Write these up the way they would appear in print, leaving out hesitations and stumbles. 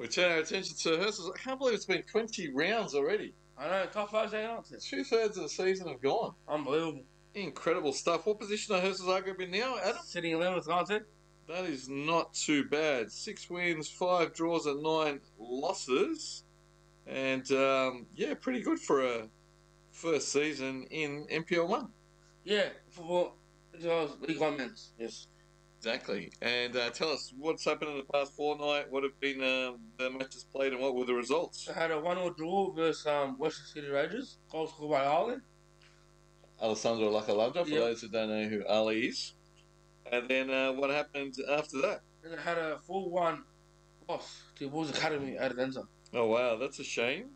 We turn our attention to Hearses. I can't believe it's been 20 rounds already. I know, tough as they are. 2/3 of the season have gone. Unbelievable. Incredible stuff. What position are Hearses Zagreb in now, Adam? Sitting 11th, aren't they? That is not too bad. 6 wins, 5 draws, and 9 losses. And, yeah, pretty good for a first season in NPL 1. Yeah, for League One men's, yes. Exactly. And tell us what's happened in the past fortnight, what have been the matches played, and what were the results? I had a 1-1 draw versus Western City Rangers. Goal scored by Ali. Alessandro Lacalabra, for Yep. those who don't know who Ali is. And then what happened after that? And I had a 4-1 loss to Bulls Academy at Adenza. Oh, wow, that's a shame.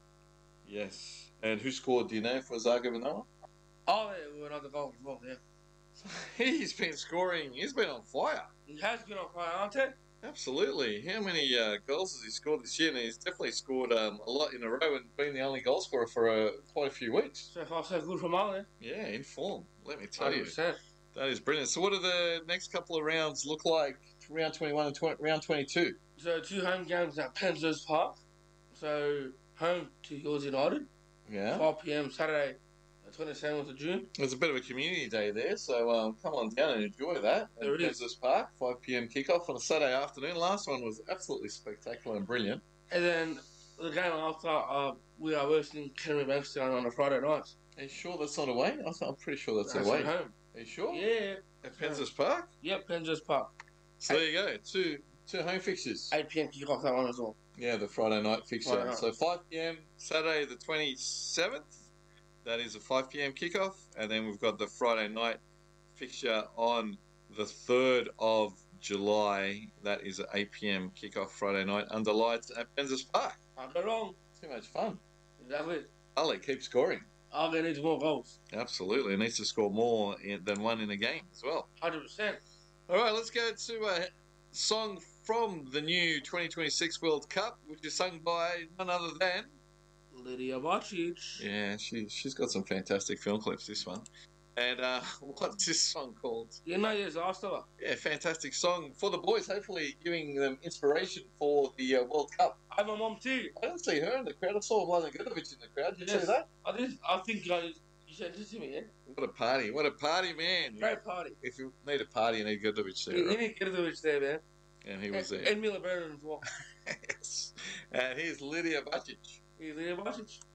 Yes. And who scored, do you know, for Zagreb and that one? Oh, yeah, another goal as well, yeah. He's been scoring. He's been on fire. He has been on fire, aren't he? Absolutely. How many goals has he scored this year? And he's definitely scored a lot in a row and been the only goal scorer for quite a few weeks. So far, so good from Ali. Yeah, in form. Let me tell 100%. you. That is brilliant. So what do the next couple of rounds look like? Round 21 and round 22? So 2 home games at Penzers Park. So home to Hills United. Yeah. 5 p.m. Saturday, 27th of June. There's a bit of a community day there, so come on down and enjoy that. There at is. Kansas Park, 5 p.m. kickoff on a Saturday afternoon. Last one was absolutely spectacular and brilliant. And then the game after, we are versing Kennery Bankstown on a Friday night. Are you sure that's not away? I'm pretty sure that's At away. home. Are you sure? Yeah. At Penzas Park? Yep, Penzers Park. So there you go. Two home fixtures. 8 p.m. kick off that one as well. Yeah, the Friday night fixture. Friday night. So 5 p.m. Saturday the 27th. That is a 5 p.m. kickoff. And then we've got the Friday night fixture on the 3rd of July. That is an 8 p.m. kickoff Friday night under lights at Penzas Park. Can't go wrong. Too much fun. Exactly. Ali, keep scoring. Ali needs more goals. Absolutely. He needs to score more than one in a game as well. 100%. All right, let's go to a song from the new 2026 World Cup, which is sung by none other than... Lydia Bacic. Yeah, she's got some fantastic film clips, this one. And what's this song called? You know, yes, asked her. Yeah, fantastic song for the boys, hopefully giving them inspiration for the World Cup. I have my mom too. I didn't see her in the crowd. I saw Mladen Grdovic in the crowd. Did you Yes. see that? I think you said this to me, yeah? What a party, man. Great party. If you need a party, you need Grdovic there, You right? need to get to there, man. And he was there. And Mila Baron as well. Yes. And here's Lydia Bacic. He's Lydia Bacic.